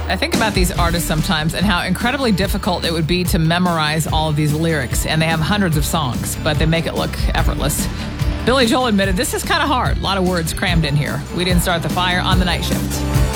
I think about these artists sometimes and how incredibly difficult it would be to memorize all of these lyrics. And they have hundreds of songs, but they make it look effortless. Billy Joel admitted this is kind of hard. A lot of words crammed in here. We didn't start the fire on the night shift.